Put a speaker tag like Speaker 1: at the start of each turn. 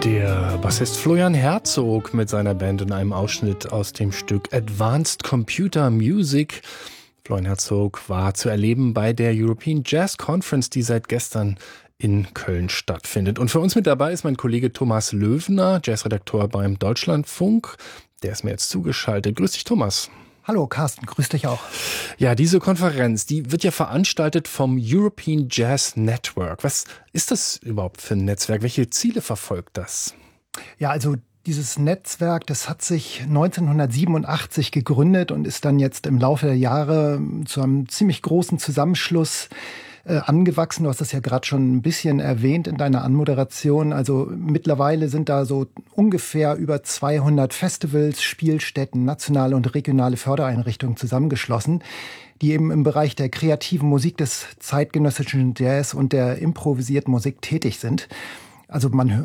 Speaker 1: Der Bassist Florian Herzog mit seiner Band in einem Ausschnitt aus dem Stück Advanced Computer Music. Florian Herzog war zu erleben bei der European Jazz Conference, die seit gestern in Köln stattfindet. Und für uns mit dabei ist mein Kollege Thomas Löwener, Jazzredakteur beim Deutschlandfunk. Der ist mir jetzt zugeschaltet. Grüß dich, Thomas.
Speaker 2: Hallo Carsten, grüß dich auch.
Speaker 1: Ja, diese Konferenz, die wird ja veranstaltet vom European Jazz Network. Was ist das überhaupt für ein Netzwerk? Welche Ziele verfolgt das?
Speaker 2: Ja, also dieses Netzwerk, das hat sich 1987 gegründet und ist dann jetzt im Laufe der Jahre zu einem ziemlich großen Zusammenschluss angewachsen. Du hast das ja gerade schon ein bisschen erwähnt in deiner Anmoderation. Also mittlerweile sind da so ungefähr über 200 Festivals, Spielstätten, nationale und regionale Fördereinrichtungen zusammengeschlossen, die eben im Bereich der kreativen Musik, des zeitgenössischen Jazz und der improvisierten Musik tätig sind. Also man